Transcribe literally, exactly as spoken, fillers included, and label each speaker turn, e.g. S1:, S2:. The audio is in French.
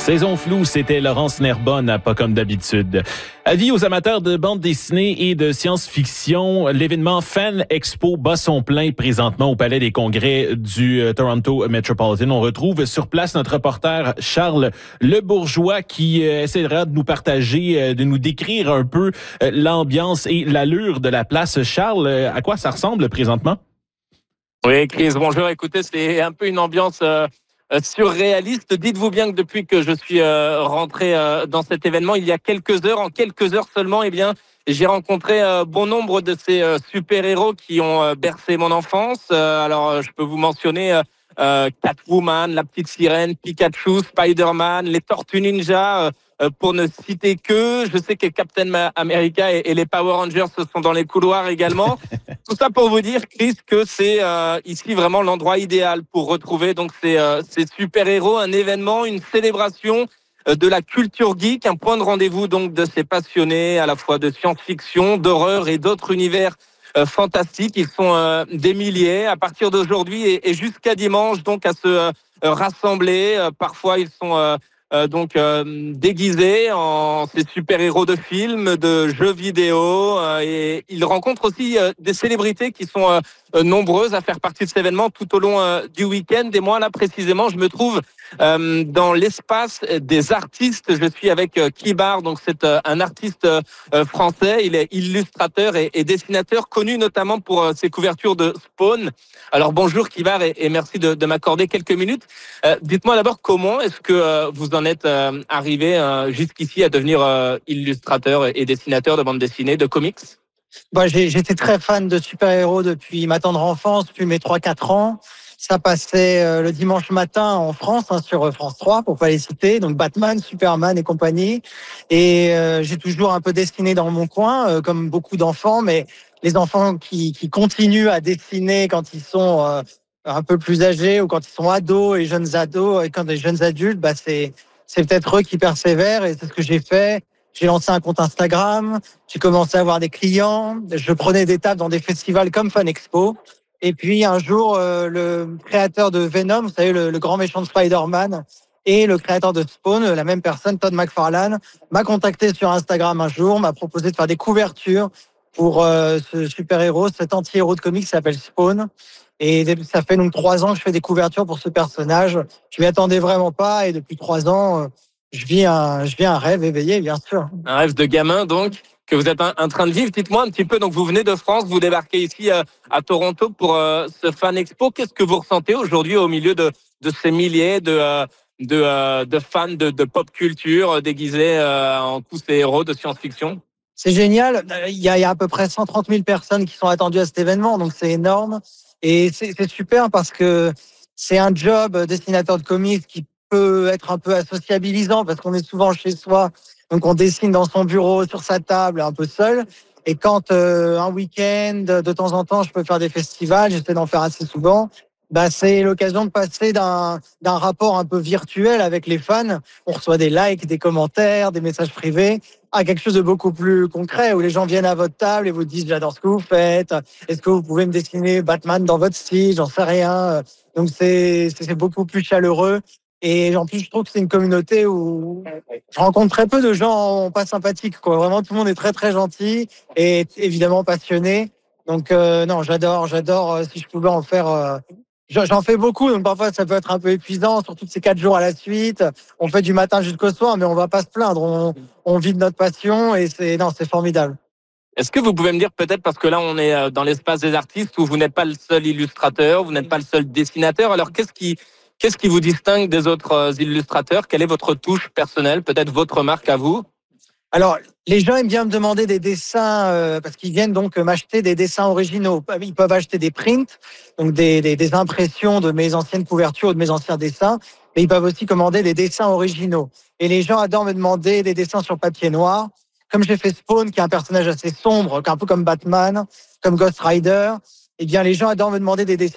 S1: Saison floue, c'était Laurence Nerbonne à Pas comme d'habitude. Avis aux amateurs de bande dessinée et de science-fiction, l'événement Fan Expo bat son plein présentement au Palais des Congrès du euh, Toronto Metropolitan. On retrouve sur place notre reporter Charles Lebourgeois qui euh, essaiera de nous partager, euh, de nous décrire un peu euh, l'ambiance et l'allure de la place. Charles, euh, à quoi ça ressemble présentement?
S2: Oui, Chris, bonjour. Écoutez, c'est un peu une ambiance euh, surréaliste. Dites-vous bien que depuis que je suis euh, rentré euh, dans cet événement, il y a quelques heures, en quelques heures seulement, eh bien, j'ai rencontré euh, bon nombre de ces euh, super-héros qui ont euh, bercé mon enfance. Euh, alors, je peux vous mentionner euh, euh, Catwoman, la petite sirène, Pikachu, Spider-Man, les Tortues Ninja, euh, euh, pour ne citer que. Je sais que Captain America et, et les Power Rangers sont dans les couloirs également. Tout ça pour vous dire, Chris, que c'est euh, ici vraiment l'endroit idéal pour retrouver donc ces, euh, ces super-héros, un événement, une célébration euh, de la culture geek, un point de rendez-vous donc de ces passionnés à la fois de science-fiction, d'horreur et d'autres univers euh, fantastiques. Ils sont euh, des milliers à partir d'aujourd'hui et, et jusqu'à dimanche donc à se euh, rassembler. Euh, parfois ils sont euh, Euh, donc euh, déguisés en ces super-héros de films, de jeux vidéo, euh, et ils rencontrent aussi euh, des célébrités qui sont euh, euh, nombreuses à faire partie de cet événement tout au long euh, du week-end. Et moi là précisément, je me trouve euh, dans l'espace des artistes. Je suis avec euh, Kibar, donc c'est euh, un artiste euh, français. Il est illustrateur et, et dessinateur, connu notamment pour euh, ses couvertures de Spawn. Alors bonjour Kibar et, et merci de, de m'accorder quelques minutes. Euh, dites-moi d'abord comment est-ce que euh, vous en êtes euh, arrivé euh, jusqu'ici à devenir euh, illustrateur et dessinateur de bande dessinée, de comics?
S3: Bah, j'ai, j'étais très fan de super-héros depuis ma tendre enfance, depuis mes trois quatre ans. Ça passait euh, le dimanche matin en France, hein, sur France trois, pour pas les citer. Donc Batman, Superman et compagnie. Et euh, j'ai toujours un peu dessiné dans mon coin, euh, comme beaucoup d'enfants. Mais les enfants qui, qui continuent à dessiner quand ils sont euh, un peu plus âgés ou quand ils sont ados et jeunes ados et quand des jeunes adultes, bah c'est c'est peut-être eux qui persévèrent. Et c'est ce que j'ai fait. J'ai lancé un compte Instagram, j'ai commencé à avoir des clients, je prenais des tables dans des festivals comme Fan Expo. Et puis un jour, euh, le créateur de Venom, vous savez, le, le grand méchant de Spider-Man, et le créateur de Spawn, la même personne, Todd McFarlane, m'a contacté sur Instagram un jour, m'a proposé de faire des couvertures pour euh, ce super-héros, cet anti-héros de comics qui s'appelle Spawn. Et ça fait donc trois ans que je fais des couvertures pour ce personnage. Je m'y attendais vraiment pas, et depuis trois ans... Euh, Je vis un, je vis un rêve éveillé, bien sûr.
S2: Un rêve de gamin, donc, que vous êtes en train de vivre. Dites-moi un petit peu, donc vous venez de France, vous débarquez ici euh, à Toronto pour euh, ce Fan Expo. Qu'est-ce que vous ressentez aujourd'hui au milieu de, de ces milliers de, euh, de, euh, de fans de, de pop culture euh, déguisés euh, en tous ces héros de science-fiction?
S3: C'est génial. Il y a, il y a à peu près cent trente mille personnes qui sont attendues à cet événement, donc c'est énorme. Et c'est, c'est super parce que c'est un job dessinateur de comics qui peut être un peu associabilisant parce qu'on est souvent chez soi, donc on dessine dans son bureau, sur sa table, un peu seul. Et quand euh, un week-end, de temps en temps, je peux faire des festivals, j'essaie d'en faire assez souvent, bah c'est l'occasion de passer d'un d'un rapport un peu virtuel avec les fans. On reçoit des likes, des commentaires, des messages privés, à quelque chose de beaucoup plus concret où les gens viennent à votre table et vous disent j'adore ce que vous faites. Est-ce que vous pouvez me dessiner Batman dans votre style? J'en sais rien. Donc c'est c'est beaucoup plus chaleureux. Et en plus, je trouve que c'est une communauté où je rencontre très peu de gens pas sympathiques, quoi. Vraiment, tout le monde est très, très gentil et évidemment passionné. Donc, euh, non, j'adore, j'adore. Euh, si je pouvais en faire, euh, j'en fais beaucoup. Donc, parfois, ça peut être un peu épuisant, surtout ces quatre jours à la suite. On fait du matin jusqu'au soir, mais on va pas se plaindre. On, on vit de notre passion et c'est, non, c'est formidable.
S2: Est-ce que vous pouvez me dire peut-être, parce que là on est dans l'espace des artistes où vous n'êtes pas le seul illustrateur, vous n'êtes pas le seul dessinateur, alors qu'est-ce qui, qu'est-ce qui vous distingue des autres illustrateurs? Quelle est votre touche personnelle, peut-être votre marque à vous?
S3: Alors, les gens aiment bien me demander des dessins euh, parce qu'ils viennent donc m'acheter des dessins originaux. Ils peuvent acheter des prints, donc des, des, des impressions de mes anciennes couvertures ou de mes anciens dessins, mais ils peuvent aussi commander des dessins originaux. Et les gens adorent me demander des dessins sur papier noir. Comme j'ai fait Spawn, qui est un personnage assez sombre, un peu comme Batman, comme Ghost Rider, eh bien les gens adorent me demander des dessins